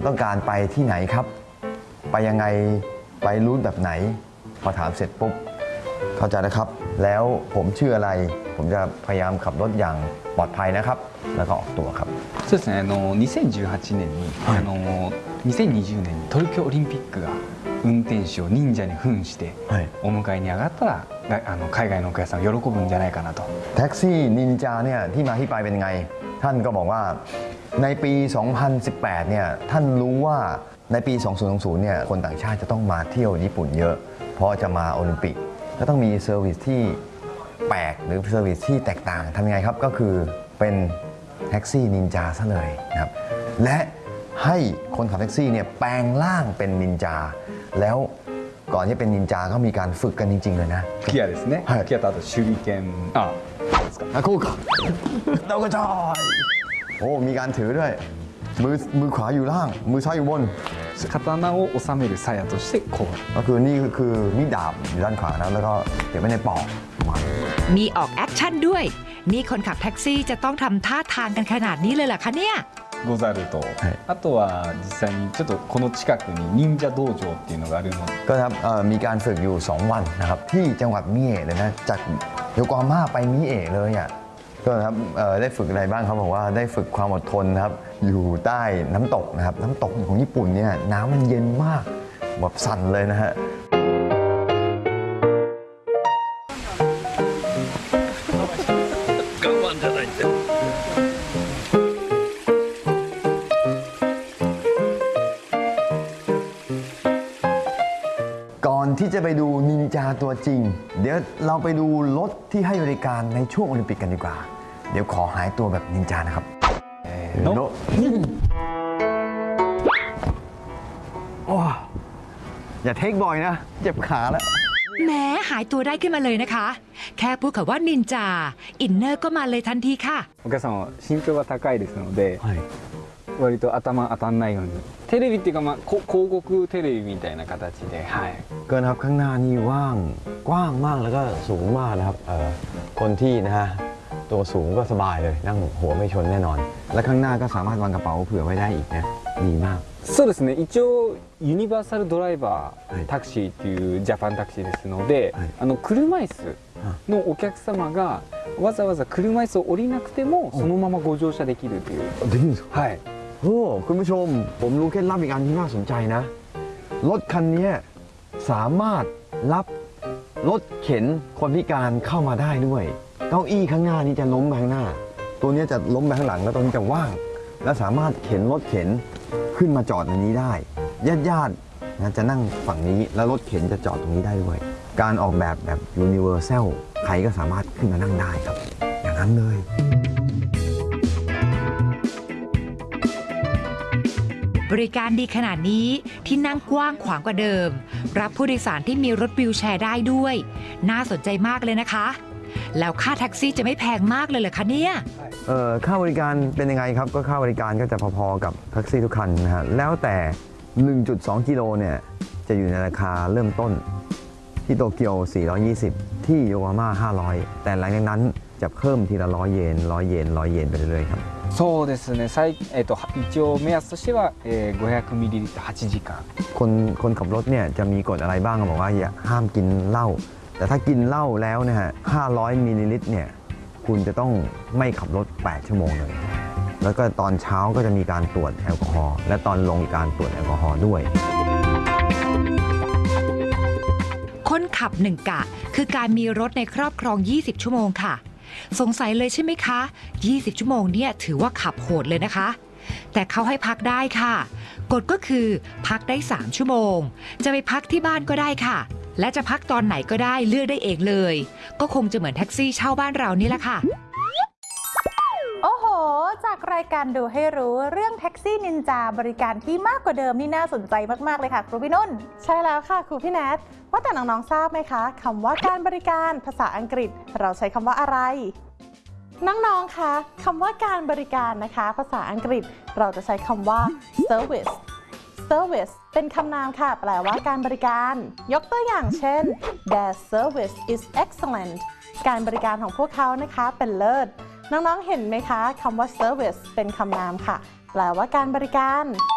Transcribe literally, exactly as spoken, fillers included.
ต้องการไปที่ไหนครับไปยังไงไปรูทแบบไหนพอถามเสร็จปุ๊บเข้าใจนะครับแล้วผมชื่ออะไรผมจะพยายามขับรถอย่างปลอดภัยนะครับแล้วก็ออกตัวครับそうですね。あのにせんじゅうはちねんに、はい、あのにせんにじゅうねんに東京オリンピックが運転手を忍者に扮してお迎えに上がったら、はい、あの海外のお客さん喜ぶんじゃないかなと。 แท็กซี่นินจาเนี่ยที่มาที่ไปเป็นไงท่านก็บอกว่าในปี สองพันสิบแปด เนี่ยท่านรู้ว่าในปี สองพันยี่สิบ เนี่ยคนต่างชาติจะต้องมาเที่ยวญี่ปุ่นเยอะเพราะจะมาโอลิมปิกก็ต้องมีเซอร์วิสที่แปลกหรือเซอร์วิสที่แตกต่างทำยังไงครับก็คือเป็นแท็กซี่นินจาซะเลยนะครับและให้คนขับแท็กซี่เนี่ยแปลงร่างเป็นนินจาแล้วก่อนที่เป็นนินจาก็มีการฝึกกันจริงๆเลยนะ吹き矢ですね。吹き矢とあと手裏剣。あ、ですか。 あ、こうか。เราก็จอยโอ้มีการถือด้วยมือมือขวาอยู่ล่างมือซ้ายอยู่บน刀を収める鞘としてこうก็คือนี่คือมีดดาบอยู่ด้านขวานะแล้วก็เก็บไว้ในปอกมีออกแอคชั่นด้วยนี่คนขับแท็กซี่จะต้องทำท่าทางกันขนาดนี้เลยเหรอคะเนี่ยござると、はい、あとは実際にちょっとこの近くに忍者道場っていうのがあるのでก็ครับมีการฝึกอยู่สองวันนะครับที่จังหวัดมิเอะเลยนะจากโยโกฮาม่าไปมิเอะเลยอ่ะก็ครับได้ฝึกอะไรบ้างเขาบอกว่าได้ฝึกความอดทนนะครับอยู่ใต้น้ำตกนะครับน้ำตกของญี่ปุ่นเนี่ยน้ำมันเย็นมากแบบสั่นเลยนะฮะก่อนที่จะไปดูนินจาตัวจริงเดี๋ยวเราไปดูรถที่ให้บริการในช่วงโอลิมปิกกันดีกว่าเดี๋ยวขอหายตัวแบบนินจานะครับโนโอ้อย่าเทคบ่อยนะเจ็บขาแล้วแม้หายตัวได้ขึ้นมาเลยนะคะแค่พูดคำว่านินจาอินเนอร์ก็มาเลยทันทีค่ะお客さんは身長が高いですので、はい割と頭当たんないようにテレビっていうかまあ広告テレビみたいな形で、はい、 เกินครับข้างหน้านี่ว่างกว้างมากแล้วก็สูงมากนะครับคนที่นะฮะตัวสูงก็สบายเลยนั่งหัวไม่ชนแน่นอนและข้างหน้าก็สามารถวางกระเป๋าเผื่อไว้ได้อีกนะดีมากそうですね一応ユニバーサルドライバータクシーっていうジャパンタクシーですので、はい、あの車椅子のお客様がわざわざ車椅子を降りなくてもそのままご乗車できるというできるんですかはいโอ้คุณผู้ชมผมรู้เคล็ดลับอีกอันที่น่าสนใจนะรถคันนี้สามารถรับรถเข็นคนพิการเข้ามาได้ด้วยเก้าอี้ข้างหน้านี้จะล้มไปข้างหน้าตัวนี้จะล้มไปข้างหลังแล้วตัวนี้จะว่างและสามารถเข็นรถเข็นขึ้นมาจอดในนี้ได้ญาติญาตินะจะนั่งฝั่งนี้แล้วรถเข็นจะจอดตรงนี้ได้ด้วยการออกแบบแบบ Universal ใครก็สามารถขึ้นมานั่งได้ครับอย่างนั้นเลยบริการดีขนาดนี้ที่นั่งกว้างขวางกว่าเดิมรับผู้โดยสารที่มีรถวีลแชร์ได้ด้วยน่าสนใจมากเลยนะคะแล้วค่าแท็กซี่จะไม่แพงมากเลยเหรอคะเนี่ยเอ่อค่าบริการเป็นยังไงครับก็ค่าบริการก็จะพอๆกับแท็กซี่ทุกคันนะฮะแล้วแต่ หนึ่งจุดสอง กิโลเนี่ยจะอยู่ในราคาเริ่มต้นที่โตเกียวสี่ร้อยยี่สิบที่โยโกฮาม่าห้าร้อยแต่หลังจากนั้นจะเพิ่มทีละร้อยเยนร้อยเยนร้อยเยนไปเรื่อยๆครับそうですね。えっと一応目安としては、えー、ごひゃくミリリットルはちじかん。 คนคนขับรถเนี่ยจะมีกฎอะไรบ้างบอกว่าอย่าห้ามกินเหล้าแต่ถ้ากินเหล้าแล้วนะฮะห้าร้อยมิลลิลิตรเนี่ยคุณจะต้องไม่ขับรถแปดชั่วโมงเลยแล้วก็ตอนเช้าก็จะมีการตรวจแอลกอฮอล์และตอนลงการตรวจแอลกอฮอล์ด้วยคนขับหนึ่งกะคือการมีรถในครอบครองยี่สิบชั่วโมงค่ะสงสัยเลยใช่ไหมคะยี่สิบชั่วโมงเนี่ยถือว่าขับโหดเลยนะคะแต่เขาให้พักได้ค่ะกฎก็คือพักได้สามชั่วโมงจะไปพักที่บ้านก็ได้ค่ะและจะพักตอนไหนก็ได้เลือกได้เองเลยก็คงจะเหมือนแท็กซี่เช่าบ้านเรานี่แหละค่ะโอ้โหจากรายการดูให้รู้เรื่องแท็กซี่นินจาบริการที่มากกว่าเดิมนี่น่าสนใจมากๆเลยค่ะครูพี่นุ่นใช่แล้วค่ะครูพี่แนทว่าแต่น้องๆทราบไหมคะคำว่าการบริการภาษาอังกฤษเราใช้คำว่าอะไรน้องๆคะคำว่าการบริการนะคะภาษาอังกฤษเราจะใช้คำว่า service service เป็นคำนามค่ะแปลว่าการบริการยกตัวอย่างเช่น their service is excellent การบริการของพวกเขานะคะเป็นเลิศน้องๆเห็นไหมคะคำว่า service เป็นคำนามค่ะแปลว่าการบริการ